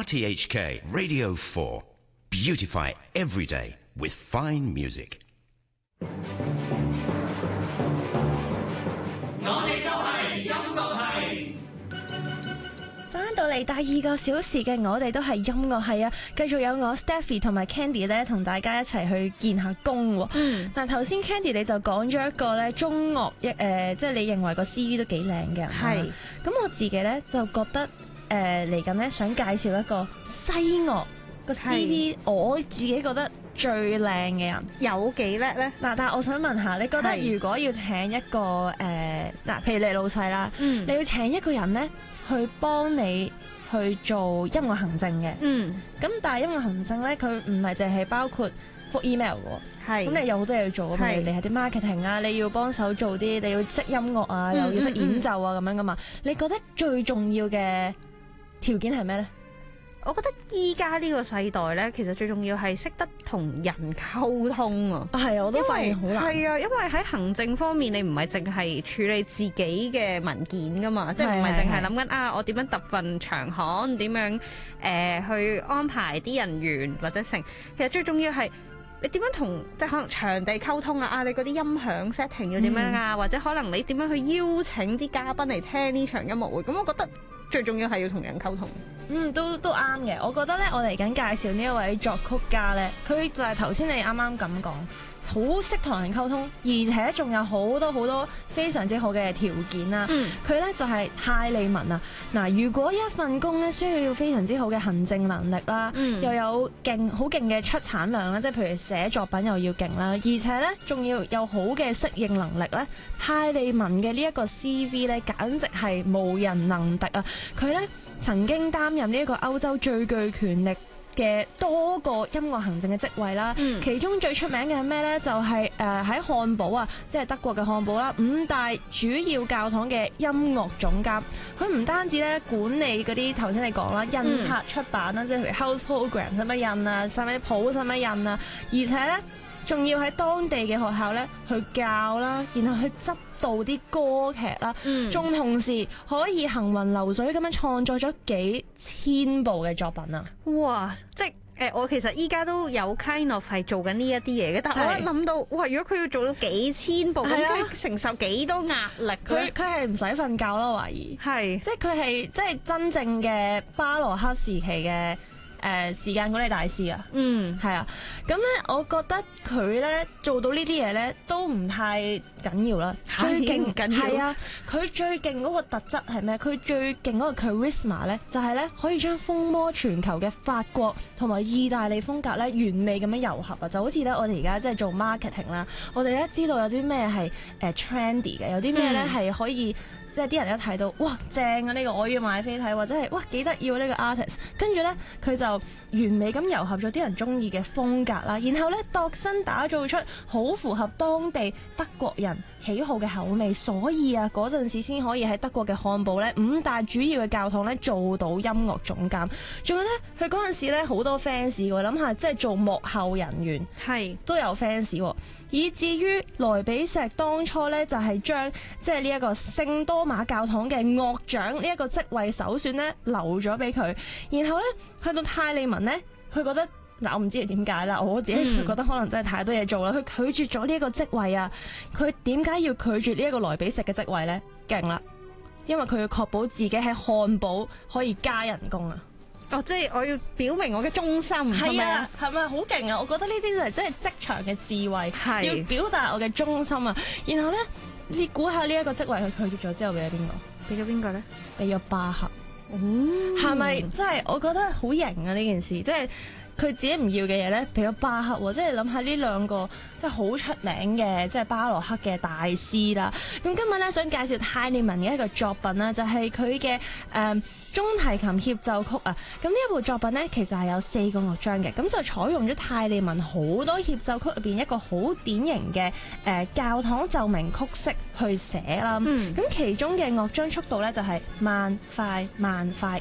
RTHK Radio 4. Beautify every day with fine music. 我哋都係音樂系。 翻到嚟第2個小時嘅我哋都係音樂系啊，繼續有我 Stephy 同埋 Candy 咧，同大家一齊去見下工喎。嗱，頭先 Candy 你就講咗一個咧中樂即係你認為個 CV 都幾靚嘅。係。咁我自己咧就覺得嚟緊咧想介紹一個西樂個 CV，我自己覺得最靚嘅人有幾叻咧？ 嗱，但係我想問下，你覺得如果要請一個譬如你係老細啦，你要請一個人咧去幫你去做音樂行政嘅，咁但係音樂行政咧，佢唔係淨係包括覆 email 嘅，咁你有好多嘢要做，譬如你係啲 marketing 啊，你要幫手做啲，你要識音樂啊，又要識演奏啊咁樣噶嘛？你覺得最重要嘅條件係咩咧？ 我覺得依家呢個世代咧，其實最重要係識得同人溝通啊！ 係啊，我都發現好難。 係啊，因為喺行政方面，你唔係淨係處理自己嘅文件噶嘛，即係唔係淨係諗緊我點樣揼份長刊，點樣去安排啲人員或者成。其實最重要係你點樣同即係可能場地溝通啊！你嗰啲音響 setting 要點樣啊？或者可能你點樣去邀請啲嘉賓嚟聽呢場音樂會？咁我覺得最重要係要同人溝通。 都啱嘅。我覺得咧，我嚟緊介紹呢一位作曲家咧，佢就係頭先你啱啱咁講，好識同人溝通，而且仲有好多非常之好嘅條件啦。佢咧就係泰利文啊。嗱，如果一份工咧需要非常之好嘅行政能力啦，又有好勁嘅出產量啦，即係譬如寫作品又要勁啦，而且咧仲要有好嘅適應能力咧，泰利文嘅呢一個 CV 咧，簡直係無人能敵啊！佢咧曾經擔任呢一個歐洲最具權力嘅多個音樂行政嘅職位啦，其中最出名嘅係咩呢？就係喺漢堡啊，即係德國嘅漢堡啦，5大主要教堂嘅音樂總監。佢唔單止咧管理嗰啲頭先你講啦，印刷出版啦，即係譬如 house program 使乜印啊，使乜譜使乜印啊，而且咧仲要喺當地嘅學校咧去教啦，然後去執導啲歌劇啦，仲同時可以行雲流水咁樣創作咗幾千部嘅作品啊！ 哇！即係我其實依家都有 kind of 係做緊呢一啲嘢嘅，但係我一諗到，哇！如果佢要做到幾千部，咁佢承受幾多壓力？ 佢係唔使瞓覺咯，懷疑係， 即係佢係即係真正嘅巴洛克時期嘅時間管理大師啊，係啊，咁咧，我覺得佢咧做到呢啲嘢咧都唔太緊要啦，最勁係啊，佢最勁嗰個特質係咩？佢最勁嗰個 charisma 咧，就係咧可以將風靡全球嘅法國同埋意大利風格咧完美咁樣糅合啊！就好似咧我哋而家即係做 marketing 啦，我哋咧知道有啲咩係trendy 嘅，有啲咩咧係可以。即係啲人一睇到，哇正啊！呢個我要買飛睇，或者係哇幾得意喎呢個 artist， 跟住咧佢就完美咁糅合咗啲人中意嘅風格啦，然後咧度身打造出好符合當地德國人喜好嘅口味，所以啊嗰陣時先可以喺德國嘅漢堡咧5大主要嘅教堂咧做到音樂總監，仲有咧佢嗰陣時咧好多 fans 喎，諗下即係做幕後人員都有 fans 喎。以至於萊比錫當初咧就係將即係呢一個聖多馬教堂嘅樂長呢一個職位首選咧留咗俾佢，然後咧去到泰利文咧，佢覺得我唔知係點解啦，我自己覺得可能真係太多嘢做啦，佢拒絕咗呢一個職位啊！佢點解要拒絕呢一個萊比錫嘅職位咧？勁啦，因為佢要確保自己喺漢堡可以加人工啊！ 即係我要表明我嘅忠心，係咪啊？ 係咪好勁啊？我覺得呢啲就係真係職場嘅智慧，要表達我嘅忠心啊！然後咧，你估下呢一個職位佢拒絕咗之後俾咗邊個？ 俾咗邊個咧？ 俾咗巴赫。係咪真係？我覺得好型啊！呢件事即係佢自己唔要嘅嘢咧，俾咗巴赫喎。即係諗下呢兩個即係好出名嘅即係巴洛克嘅大師啦。咁今日咧想介紹泰利文嘅一個作品啦，就係佢嘅中提琴協奏曲啊，咁呢一部作品呢，其實係有4個樂章嘅，咁就採用咗泰利文好多協奏曲入邊一個好典型嘅教堂奏鳴曲式去寫啦。咁其中嘅樂章速度呢，就係慢快慢快